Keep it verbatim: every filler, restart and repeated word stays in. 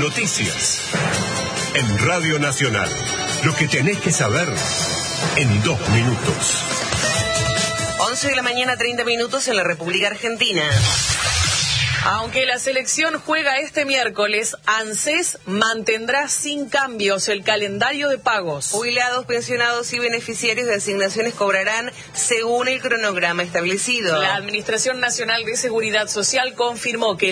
noticias. En Radio Nacional, lo que tenés que saber en dos minutos. once de la mañana, treinta minutos en la República Argentina. Aunque la selección juega este miércoles, ANSES mantendrá sin cambios el calendario de pagos. Jubilados, pensionados y beneficiarios de asignaciones cobrarán según el cronograma establecido. La Administración Nacional de Seguridad Social confirmó que